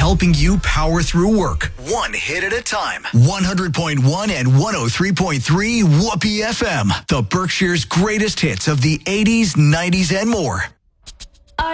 helping you power through work. One hit at a time. 100.1 and 103.3 Whoopee FM. The Berkshire's greatest hits of the 80s, 90s, and more.